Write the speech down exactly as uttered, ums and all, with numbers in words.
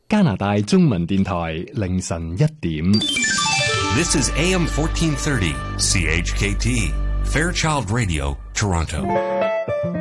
加拿大中文電台凌晨一點。 This is A M fourteen thirty, C H K T, Fairchild Radio, Toronto.